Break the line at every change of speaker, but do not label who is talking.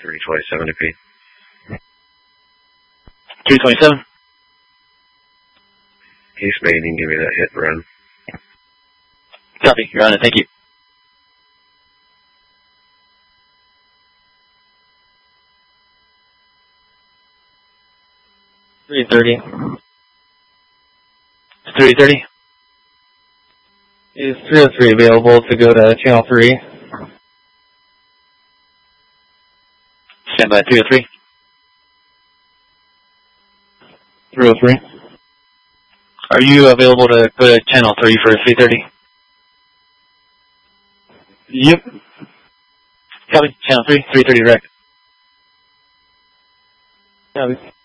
327 to P.
327.
East Maiden, give me that hit run.
Copy. You're on it. Thank you. $330. 330. Is 303 available to go to channel 3? Stand by 303. 303. Are you available to go to channel 3 for 330? Yep. Copy. Channel 3, 330 direct. Copy.